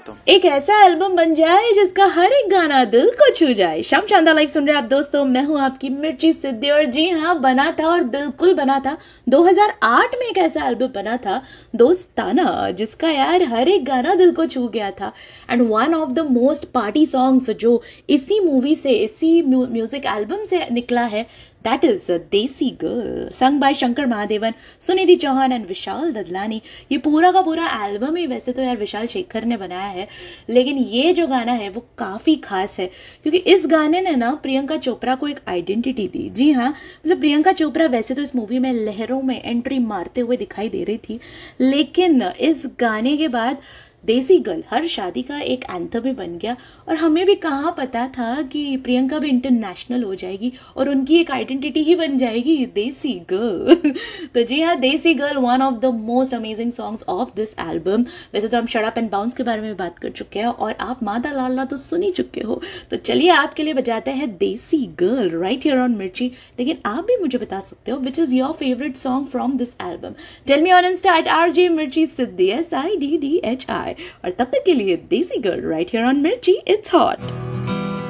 तुम। एक ऐसा एल्बम बन जाए जिसका हर एक गाना दिल को छू जाए। शाम शानदार लाइव सुन रहे हैं आप दोस्तों, मैं हूं आपकी मिर्ची सिद्धि। और जी हाँ, बना था और बिल्कुल बना था। 2008 में एक ऐसा एल्बम बना था दोस्ताना, जिसका यार हर एक गाना दिल को छू गया था। And one of the most party songs जो इसी मूवी से, इसी म्यूजिक एल्बम से निकला है, दैट इज देसी girl, sung by Shankar Mahadevan, Sunidhi Chauhan and Vishal Dadlani. ये पूरा का पूरा एल्बम ही वैसे तो यार विशाल शेखर ने बनाया है, लेकिन ये जो गाना है वो काफ़ी खास है क्योंकि इस गाने ने ना प्रियंका चोपड़ा को एक आइडेंटिटी दी। जी हाँ, मतलब प्रियंका चोपड़ा वैसे तो इस मूवी में लहरों में एंट्री मारते हुए दिखाई दे रही थी, लेकिन इस गाने के बाद देसी गर्ल हर शादी का एक एंथम ही बन गया। और हमें भी कहाँ पता था कि प्रियंका भी इंटरनेशनल हो जाएगी और उनकी एक आइडेंटिटी ही बन जाएगी देसी गर्ल। तो जी हाँ, देसी girl one of the most amazing songs of this album. वैसे तो हम शट अप एंड बाउंस के बारे में बात कर चुके हैं और आप मादा लाला तो सुन ही चुके हो, तो चलिए आपके लिए बजाते हैं देसी गर्ल राइट हियर ऑन मिर्ची। लेकिन आप भी मुझे बता सकते हो which is your favourite song from this album. Tell me on Insta eight RJ मिर्ची सिद्धि SIDDHI। और तब तक के लिए देसी गर्ल राइट हियर ऑन मिर्ची, इट्स हॉट।